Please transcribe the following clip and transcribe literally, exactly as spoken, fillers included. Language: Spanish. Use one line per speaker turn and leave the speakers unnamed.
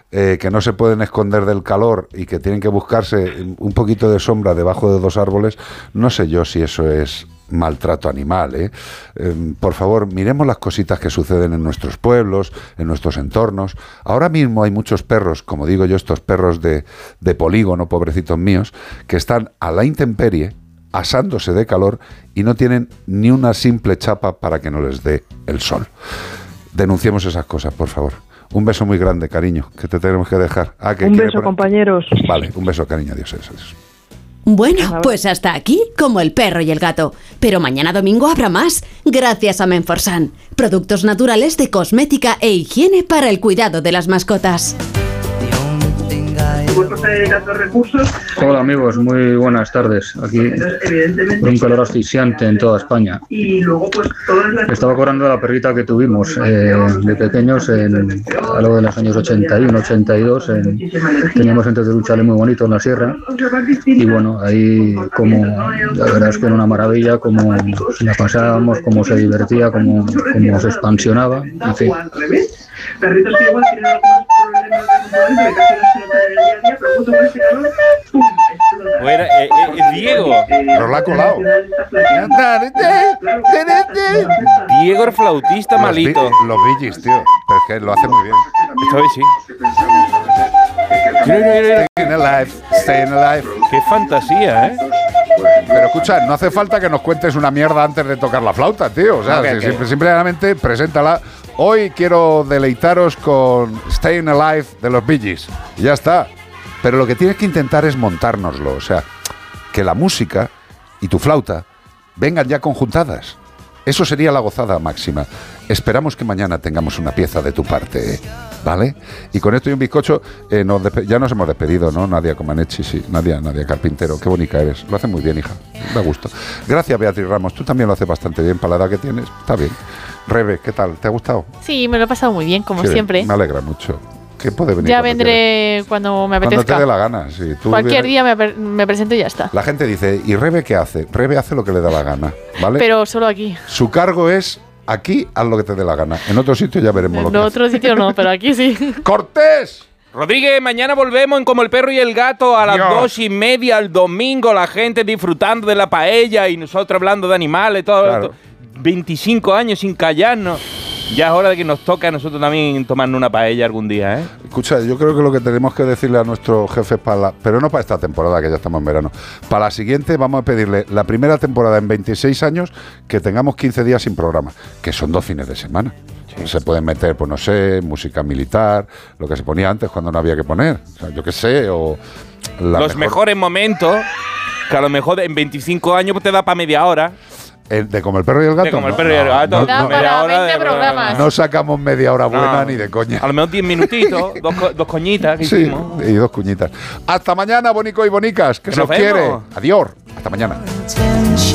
eh, que no se pueden esconder del calor y que tienen que buscarse un poquito de sombra debajo de dos árboles, no sé yo si eso es maltrato animal, ¿eh? Eh, por favor, miremos las cositas que suceden en nuestros pueblos, en nuestros entornos. Ahora mismo hay muchos perros, como digo yo, estos perros de, de polígono, pobrecitos míos, que están a la intemperie, asándose de calor y no tienen ni una simple chapa para que no les dé el sol. Denunciemos esas cosas, por favor. Un beso muy grande, cariño, que te tenemos que dejar. Ah, que
un beso,
poner...
compañeros.
Vale, un beso, cariño, adiós, adiós.
Bueno, pues hasta aquí, como el perro y el gato. Pero mañana domingo habrá más, gracias a Menforsan. Productos naturales de cosmética e higiene para el cuidado de las mascotas.
Hola amigos, muy buenas tardes. Aquí un calor asfixiante en toda España. Estaba cobrando la perrita que tuvimos eh, de pequeños en algo de los años ochenta y uno, ochenta y dos. En, teníamos entonces un chalet muy bonito en la sierra y bueno, ahí como la verdad es que era una maravilla, como la pasábamos, cómo se divertía, cómo, cómo se expansionaba, en fin. Perritos que igual tienen algunos problemas de componente que casi no se notan en el día a día, pero justo con este calor, ¡pum!
Bueno, eh, eh, Diego.
Pero la ha colado.
Diego el flautista malito.
Los, bi- los Bee Gees, tío. Pero es que lo hace muy bien.
Esta vez sí.
Staying alive, staying alive.
Qué fantasía, ¿eh?
Pero escucha, no hace falta que nos cuentes una mierda antes de tocar la flauta, tío. O sea,
Okay,
si-
okay.
simple- simplemente preséntala. Hoy quiero deleitaros con Staying Alive de los Bee Gees. Y ya está. Pero lo que tienes que intentar es montárnoslo. O sea, que la música y tu flauta vengan ya conjuntadas. Eso sería la gozada máxima. Esperamos que mañana tengamos una pieza de tu parte, ¿vale? Y con esto y un bizcocho, eh, nos despe- ya nos hemos despedido, ¿no? Nadia Comaneci, sí. Nadia, Nadia Carpintero, qué bonita eres. Lo hace muy bien, hija. Da gusto. Gracias, Beatriz Ramos. Tú también lo haces bastante bien para la edad que tienes. Está bien. Rebe, ¿qué tal? ¿Te ha gustado?
Sí, me lo he pasado muy bien, como
Sí,
siempre.
Me alegra mucho. ¿Qué puede venir?
Ya
cuando
vendré
quieras?
cuando me
Cuando
apetezca.
te dé la gana. Si tú
Cualquier
vienes-
día me, per- me presento y ya está.
La gente dice, ¿y Rebe qué hace? Rebe hace lo que le da la gana, ¿vale?
Pero solo aquí.
Su cargo es, aquí haz lo que te dé la gana. En otro sitio ya veremos lo
En
que hace.
otro sitio no, pero aquí sí.
¡Cortés!
Rodríguez, mañana volvemos en Como el Perro y el Gato a las
Dios.
dos y media el domingo, la gente disfrutando de la paella y nosotros hablando de animales, todo
Claro.
esto. veinticinco años sin callarnos. Ya es hora de que nos toque a nosotros también tomarnos una paella algún día, ¿eh?
Escucha, yo creo que lo que tenemos que decirle a nuestros jefes para la, pero no para esta temporada, que ya estamos en verano, para la siguiente vamos a pedirle la primera temporada en veintiséis años que tengamos quince días sin programa, que son dos fines de semana. Sí. Se pueden meter, pues no sé, música militar, lo que se ponía antes cuando no había que poner, o sea, yo qué sé, o... La
Los
mejor,
mejores momentos, que a lo mejor en veinticinco años pues te da para media hora.
el de Como el Perro y el Gato.
De Como el
no,
Perro y el
no,
Gato.
no,
Da
no,
para
hora
veinte
de
programas.
no sacamos media hora buena
No.
ni de coña.
A lo mejor diez minutitos, dos, co- dos coñitas que
Sí,
hicimos.
y dos cuñitas. Hasta mañana, bonico y bonicas, que
Que
se os
nos
quiere.
vemos.
Adiós. Hasta mañana.